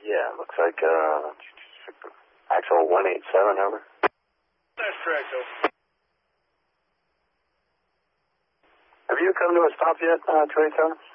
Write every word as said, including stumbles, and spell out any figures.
Yeah, looks like uh, actual one eight seven, over. That's correct, over. Have you come to a stop yet, uh, two eight seven?